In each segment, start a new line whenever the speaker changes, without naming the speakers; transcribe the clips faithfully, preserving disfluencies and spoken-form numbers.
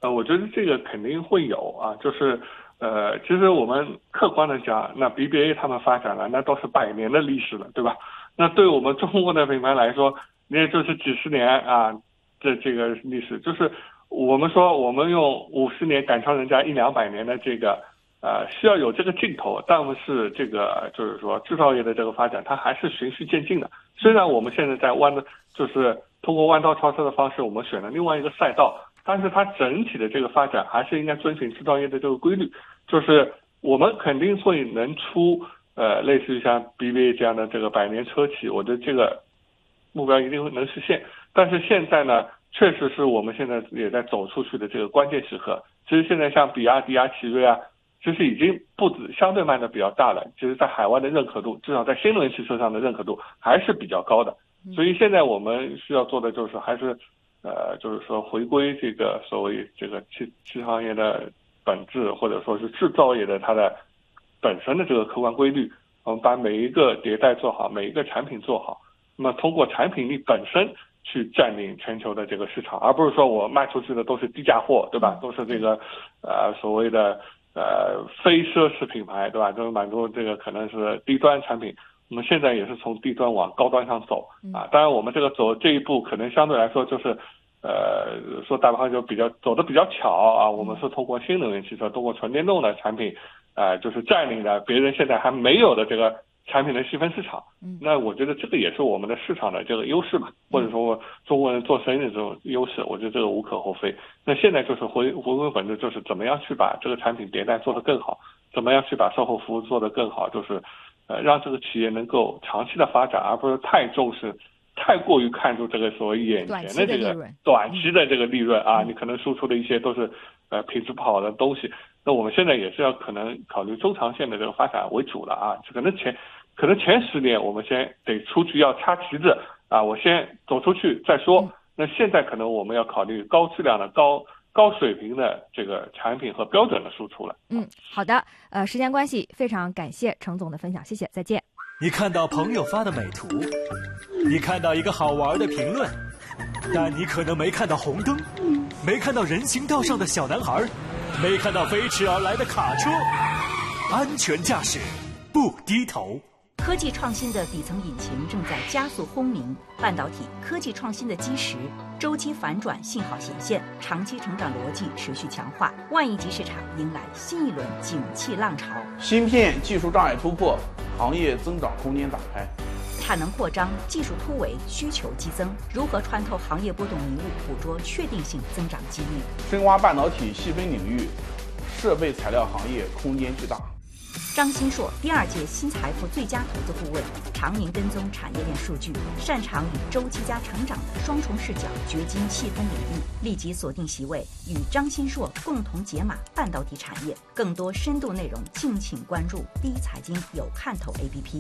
呃，我觉得这个肯定会有啊，就是呃，其实我们客观的讲，那 B B A 他们发展了，那都是百年的历史了，对吧？那对我们中国的品牌来说，那也就是几十年啊，这这个历史，就是我们说我们用五十年赶超人家一两百年的这个。呃，需要有这个劲头，但是这个就是说制造业的这个发展，它还是循序渐进的。虽然我们现在在弯的，就是通过弯道超车的方式，我们选了另外一个赛道，但是它整体的这个发展还是应该遵循制造业的这个规律，就是我们肯定会能出呃类似于像 B B A 这样的这个百年车企，我的这个目标一定会能实现。但是现在呢，确实是我们现在也在走出去的这个关键时刻。其实现在像比亚迪啊、奇瑞啊。其实已经步子相对迈的比较大了，其实在海外的认可度，至少在新能源汽车上的认可度还是比较高的。所以现在我们需要做的就是还是，呃，就是说回归这个所谓这个汽汽车行业的本质，或者说是制造业的它的本身的这个客观规律。我们把每一个迭代做好，每一个产品做好，那么通过产品力本身去占领全球的这个市场，而不是说我卖出去的都是低价货，对吧？都是这个呃所谓的。呃，非奢侈品牌，对吧？就是满足这个可能是低端产品。我们现在也是从低端往高端上走啊。当然，我们这个走这一步，可能相对来说就是，呃，说大盘就比较走的比较巧啊。我们是通过新能源汽车，通过纯电动的产品，呃，就是占领了别人现在还没有的这个产品的细分市场。那我觉得这个也是我们的市场的这个优势吧，或者说中国人做生意的这种优势，我觉得这个无可厚非。那现在就是回回归本质，就是怎么样去把这个产品迭代做得更好，怎么样去把售后服务做得更好，就是呃让这个企业能够长期的发展，而不是太重视、太过于看重这个所谓眼前的这个短期的这个利润啊，你可能输出的一些都是呃品质不好的东西。那我们现在也是要可能考虑中长线的这个发展为主了啊，可能前。可能前十年我们先得出去要插旗子啊，我先走出去再说。嗯、那现在可能我们要考虑高质量的、高高水平的这个产品和标准的输出了。
嗯，好的，呃，时间关系，非常感谢程总的分享，谢谢，再见。
你看到朋友发的美图，你看到一个好玩的评论，但你可能没看到红灯，没看到人行道上的小男孩，没看到飞驰而来的卡车。安全驾驶，不低头。
科技创新的底层引擎正在加速轰鸣，半导体科技创新的基石周期反转信号显现，长期成长逻辑持续强化，万亿级市场迎来新一轮景气浪潮。
芯片技术障碍突破，行业增长空间打开。
产能扩张，技术突围，需求激增，如何穿透行业波动迷雾，捕捉确定性增长机遇？
深挖半导体细分领域，设备材料行业空间巨大。
张新硕，第二届新财富最佳投资顾问，常年跟踪产业链数据，擅长以周期加成长的双重视角掘金细分领域。立即锁定席位，与张新硕共同解码半导体产业。更多深度内容，敬请关注第一财经有看头 A P P。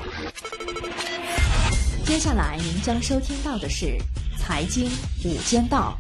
接下来您将收听到的是财经午间道。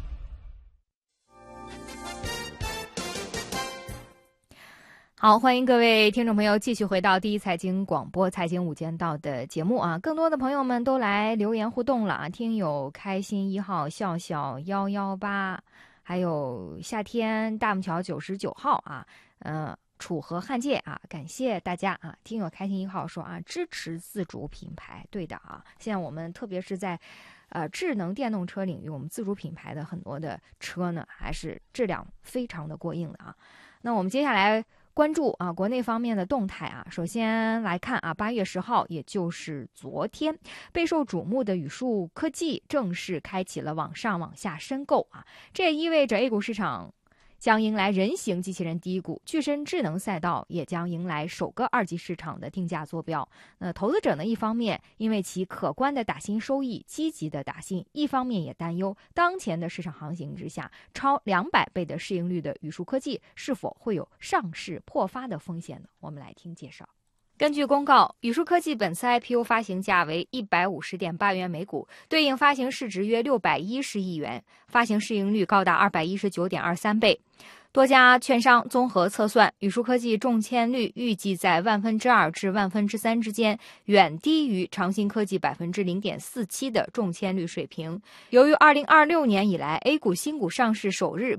好，欢迎各位听众朋友继续回到第一财经广播财经午间道的节目啊！更多的朋友们都来留言互动了啊！听友开心一号、笑笑幺幺八，还有夏天大木桥九十九号啊，呃，楚河汉界啊，感谢大家啊！听友开心一号说啊，支持自主品牌，对的啊！现在我们特别是在呃智能电动车领域，我们自主品牌的很多的车呢，还是质量非常的过硬的啊！那我们接下来关注啊，国内方面的动态啊。首先来看啊，八月十号，也就是昨天，备受瞩目的宇树科技正式开启了往上往下申购啊，这也意味着 A 股市场将迎来人形机器人低谷，具身智能赛道也将迎来首个二级市场的定价坐标。那投资者呢，一方面因为其可观的打新收益积极的打新，一方面也担忧当前的市场行情之下，超两百倍的市盈率的宇树科技是否会有上市破发的风险呢？我们来听介绍。根据公告，宇树科技本次 I P O 发行价为一百五十点八元每股，对应发行市值约六百一十亿元，发行市盈率高达二百一十九点二三倍。多家券商综合测算，宇树科技中签率预计在万分之二至万分之三之间，远低于长鑫科技百分之零点四七的中签率水平。由于二零二六年以来 A 股新股上市首日